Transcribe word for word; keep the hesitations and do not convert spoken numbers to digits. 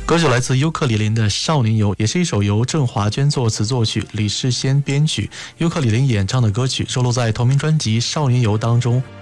歌曲来自尤克里林的《少年游》，也是一首由郑华娟作词作曲，李世先编曲，尤克里林演唱的歌曲，收录在同名专辑《少年游》当中。